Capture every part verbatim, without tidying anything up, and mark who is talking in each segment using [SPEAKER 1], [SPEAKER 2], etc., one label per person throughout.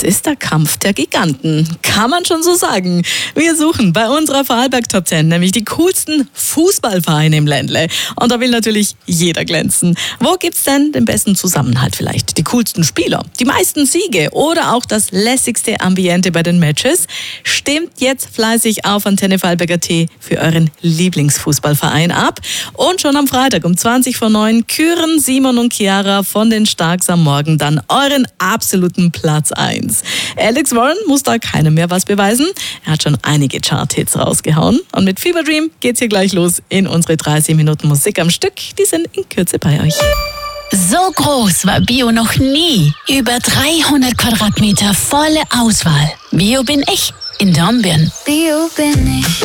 [SPEAKER 1] ist der Kampf der Giganten. Kann man schon so sagen. Wir suchen bei unserer Vorarlberg Top zehn nämlich die coolsten Fußballvereine im Ländle. Und da will natürlich jeder glänzen. Wo gibt's denn den besten Zusammenhalt vielleicht? Die coolsten Spieler, die meisten Siege oder auch das lässigste Ambiente bei den Matches? Stimmt jetzt fleißig auf Antenne Vorarlberg Punkt at für euren Lieblingsfußballverein ab. Und schon am Freitag um zwanzig vor neun küren Simon und Chiara von den Starks am Morgen dann euren absoluten Platz eins. Alex Warren muss da keinem mehr was beweisen. Er hat schon einige Chart-Hits rausgehauen. Und mit Fever Dream geht's hier gleich los in unsere dreißig Minuten Musik am Stück. Die sind in Kürze bei euch.
[SPEAKER 2] So groß war Bio noch nie. Über dreihundert Quadratmeter volle Auswahl. Bio bin ich in Dornbirn.
[SPEAKER 3] Bio bin ich.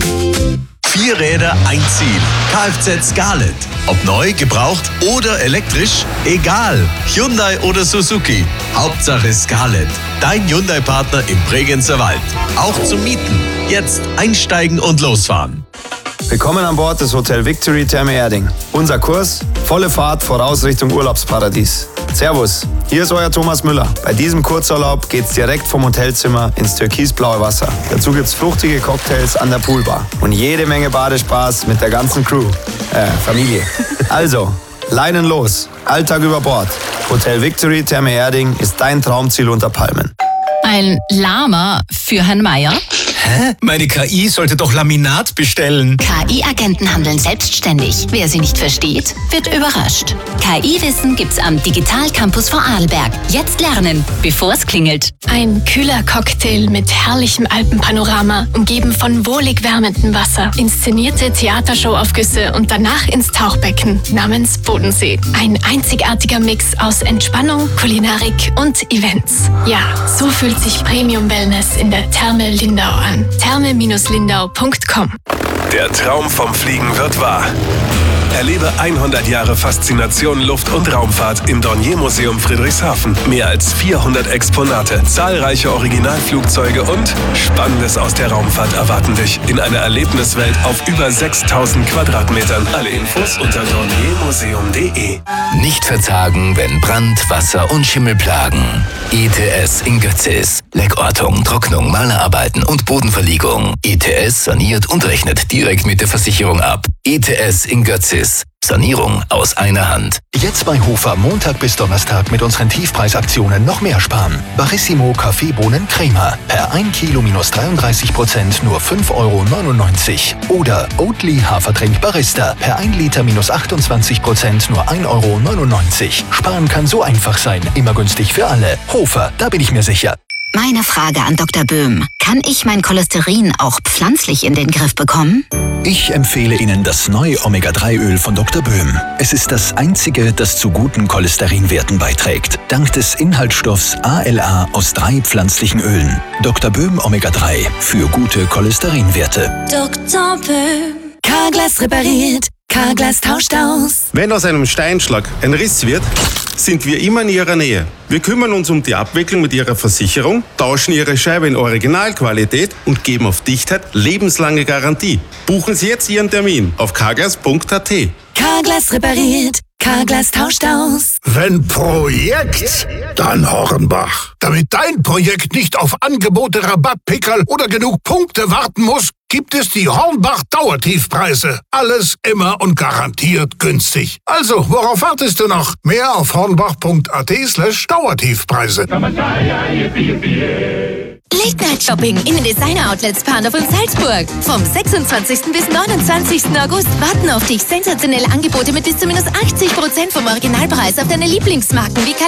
[SPEAKER 4] Vier Räder, ein Ziel. Kfz Scarlett. Ob neu, gebraucht oder elektrisch, egal. Hyundai oder Suzuki. Hauptsache Scarlett. Dein Hyundai-Partner im Bregenzer Wald. Auch zum Mieten. Jetzt einsteigen und losfahren.
[SPEAKER 5] Willkommen an Bord des Hotel Victory Therme Erding. Unser Kurs: volle Fahrt voraus Richtung Urlaubsparadies. Servus, hier ist euer Thomas Müller. Bei diesem Kurzurlaub geht's direkt vom Hotelzimmer ins türkisblaue Wasser. Dazu gibt's fruchtige Cocktails an der Poolbar und jede Menge Badespaß mit der ganzen Crew. Äh, Familie. Also, Leinen los, Alltag über Bord. Hotel Victory Therme Erding ist dein Traumziel unter Palmen.
[SPEAKER 2] Ein Lama für Herrn Meier.
[SPEAKER 6] Hä? Meine K I sollte doch Laminat bestellen.
[SPEAKER 7] K I-Agenten handeln selbstständig. Wer sie nicht versteht, wird überrascht. K I-Wissen gibt's am Digital Campus Vorarlberg. Jetzt lernen, bevor es klingelt.
[SPEAKER 8] Ein kühler Cocktail mit herrlichem Alpenpanorama, umgeben von wohlig wärmendem Wasser. Inszenierte Theatershowaufgüsse und danach ins Tauchbecken namens Bodensee. Ein einzigartiger Mix aus Entspannung, Kulinarik und Events. Ja, so fühlt sich Premium Wellness in der Therme Lindau an. therme Lindau Punkt com.
[SPEAKER 9] Der Traum vom Fliegen wird wahr. Erlebe hundert Jahre Faszination Luft- und Raumfahrt im Dornier-Museum Friedrichshafen. Mehr als vierhundert Exponate, zahlreiche Originalflugzeuge und Spannendes aus der Raumfahrt erwarten dich in einer Erlebniswelt auf über sechstausend Quadratmetern. Alle Infos unter dorniermuseum punkt de.
[SPEAKER 10] Nicht verzagen, wenn Brand, Wasser und Schimmel plagen. I T S in Götzis. Leckortung, Trocknung, Malerarbeiten und Bodenverlegung. I T S saniert und rechnet direkt mit der Versicherung ab. I T S in Götzis. Sanierung aus einer Hand.
[SPEAKER 11] Jetzt bei Hofer Montag bis Donnerstag mit unseren Tiefpreisaktionen noch mehr sparen. Barissimo Kaffeebohnen Crema. Per ein Kilo minus dreiunddreißig Prozent nur fünf Euro neunundneunzig. Oder Oatly Hafertrink Barista. Per ein Liter minus achtundzwanzig Prozent nur ein Euro neunundneunzig. Sparen kann so einfach sein. Immer günstig für alle. Hofer, da bin ich mir sicher.
[SPEAKER 7] Meine Frage an Doktor Böhm. Kann ich mein Cholesterin auch pflanzlich in den Griff bekommen?
[SPEAKER 11] Ich empfehle Ihnen das neue Omega drei Öl von Doktor Böhm. Es ist das einzige, das zu guten Cholesterinwerten beiträgt. Dank des Inhaltsstoffs A L A aus drei pflanzlichen Ölen. Doktor Böhm Omega drei für gute Cholesterinwerte.
[SPEAKER 3] Doktor Böhm.
[SPEAKER 2] Carglass repariert. Carglass tauscht aus.
[SPEAKER 12] Wenn aus einem Steinschlag ein Riss wird, sind wir immer in Ihrer Nähe. Wir kümmern uns um die Abwicklung mit Ihrer Versicherung, tauschen Ihre Scheibe in Originalqualität und geben auf Dichtheit lebenslange Garantie. Buchen Sie jetzt Ihren Termin auf carglass punkt at.
[SPEAKER 2] Carglass repariert. Carglass tauscht aus.
[SPEAKER 13] Wenn Projekt, dann Hornbach. Damit dein Projekt nicht auf Angebote, Rabattpickerl oder genug Punkte warten muss, gibt es die Hornbach Dauertiefpreise. Alles immer und garantiert günstig. Also, worauf wartest du noch? Mehr auf hornbach punkt at slash Dauertiefpreise.
[SPEAKER 14] Late Night Shopping in den Designer Outlets Pandorf und Salzburg. Vom sechsundzwanzigsten bis neunundzwanzigsten August warten auf dich sensationelle Angebote mit bis zu minus achtzig Prozent vom Originalpreis auf deine Lieblingsmarken wie